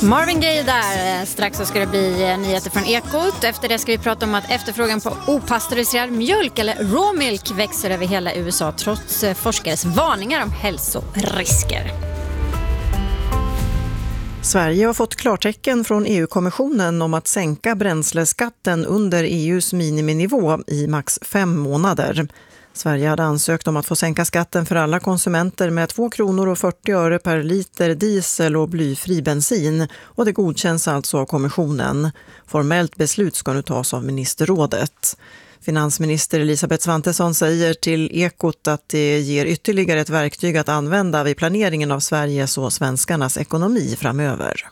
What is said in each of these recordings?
Marvin Gaye där. Strax så ska det bli nyheter från Ekot. Efter det ska vi prata om att efterfrågan på opastöriserad mjölk eller raw milk växer över hela USA trots forskares varningar om hälsorisker. Sverige har fått klartecken från EU-kommissionen om att sänka bränsleskatten under EUs miniminivå i max 5 månader. Sverige hade ansökt om att få sänka skatten för alla konsumenter med 2 kronor och 40 öre per liter diesel och blyfri bensin, och det godkänns alltså av kommissionen. Formellt beslut ska nu tas av ministerrådet. Finansminister Elisabeth Svantesson säger till Ekot att det ger ytterligare ett verktyg att använda vid planeringen av Sveriges och svenskarnas ekonomi framöver.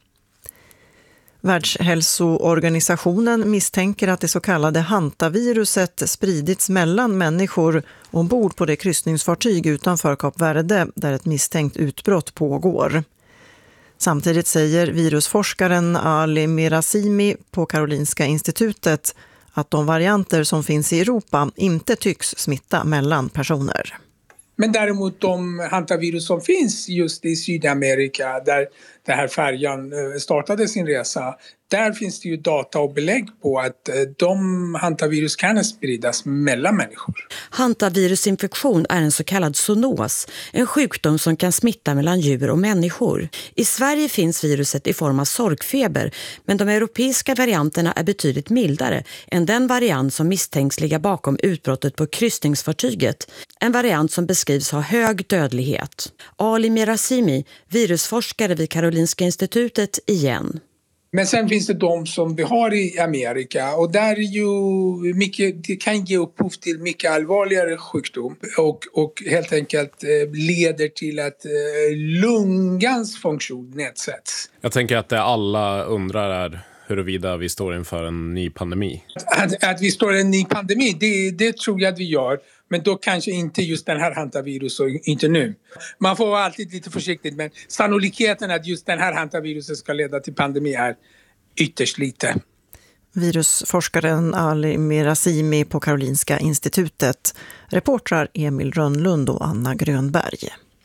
Världshälsoorganisationen misstänker att det så kallade hantaviruset spridits mellan människor ombord på det kryssningsfartyg utanför Kap Verde där ett misstänkt utbrott pågår. Samtidigt säger virusforskaren Ali Mirazimi på Karolinska institutet att de varianter som finns i Europa inte tycks smitta mellan personer. Men däremot de hantavirus som finns just i Sydamerika där den här färjan startade sin resa, där finns det ju data och belägg på att de hantavirus kan spridas mellan människor. Hantavirusinfektion är en så kallad zoonos, en sjukdom som kan smitta mellan djur och människor. I Sverige finns viruset i form av sorkfeber, men de europeiska varianterna är betydligt mildare än den variant som misstänks ligga bakom utbrottet på kryssningsfartyget. En variant som beskrivs ha hög dödlighet. Ali Mirazimi, virusforskare vid Karolinska institutet igen. Men sen finns det de som vi har i Amerika, och där är ju mycket, det kan ge upphov till mycket allvarligare sjukdom och helt enkelt leder till att lungans funktion nedsätts. Jag tänker att det alla undrar är huruvida vi står inför en ny pandemi. Att vi står i en ny pandemi, det tror jag att vi gör. Men då kanske inte just den här hantavirus och inte nu. Man får vara alltid lite försiktig, men sannolikheten att just den här hantaviruset ska leda till pandemi är ytterst lite. Virusforskaren Ali Mirazimi på Karolinska institutet. Reportrar Emil Rönnlund och Anna Grönberg.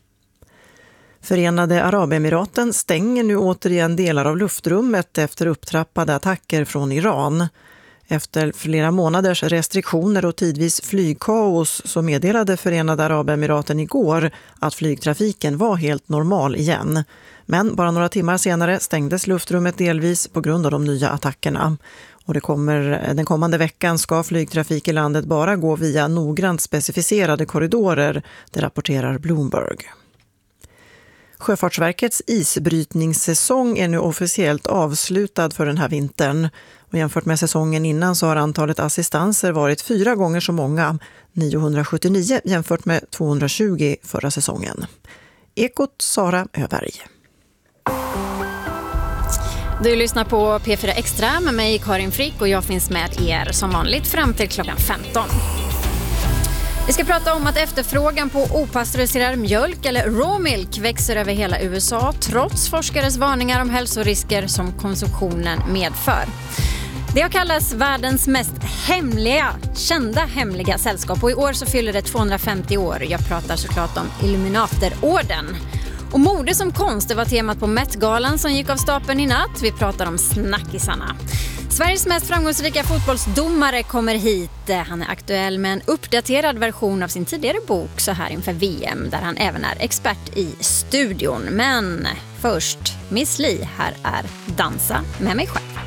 Förenade Arabemiraten stänger nu återigen delar av luftrummet efter upptrappade attacker från Iran. Efter flera månaders restriktioner och tidvis flygkaos så meddelade Förenade Arabemiraten igår att flygtrafiken var helt normal igen. Men bara några timmar senare stängdes luftrummet delvis på grund av de nya attackerna. Och den kommande veckan ska flygtrafik i landet bara gå via noggrant specificerade korridorer, det rapporterar Bloomberg. Sjöfartsverkets isbrytningssäsong är nu officiellt avslutad för den här vintern. Och jämfört med säsongen innan så har antalet assistanser varit 4 gånger så många, 979 jämfört med 220 förra säsongen. Ekot, Sara Öberg. Du lyssnar på P4 Extra med mig Karin Frick, och jag finns med er som vanligt fram till klockan 15. Vi ska prata om att efterfrågan på opastöriserad mjölk eller raw milk växer över hela USA trots forskares varningar om hälsorisker som konsumtionen medför. Det har kallats världens mest kända hemliga sällskap, och i år så fyller det 250 år. Jag pratar såklart om Illuminaterorden. Och mode som konst, det var temat på Met-galan som gick av stapeln i natt. Vi pratar om snackisarna. Sveriges mest framgångsrika fotbollsdomare kommer hit. Han är aktuell med en uppdaterad version av sin tidigare bok så här inför VM, där han även är expert i studion. Men först, Miss Li, här är Dansa med mig själv.